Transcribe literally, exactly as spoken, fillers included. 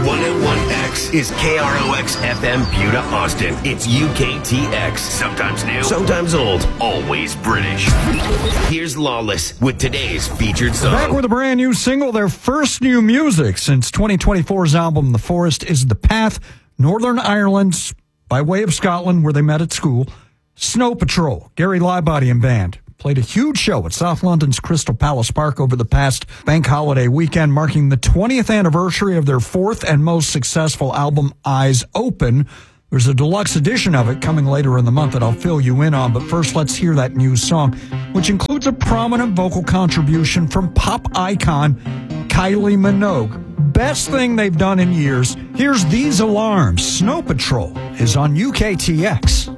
one oh one X is K R O X F M Buda Austin. It's U K T X. Sometimes new, sometimes old, always British. Here's Lawless with today's featured song. Back with a brand new single, their first new music since twenty twenty-four's album, The Forest is the Path. Northern Ireland's, by way of Scotland, where they met at school, Snow Patrol, Gary Lightbody and band, played a huge show at South London's Crystal Palace Park over the past bank holiday weekend, marking the twentieth anniversary of their fourth and most successful album, Eyes Open. There's a deluxe edition of it coming later in the month that I'll fill you in on, but first let's hear that new song, which includes a prominent vocal contribution from pop icon Kylie Minogue. Best thing they've done in years. Here's These Alarms. Snow Patrol is on U K T X.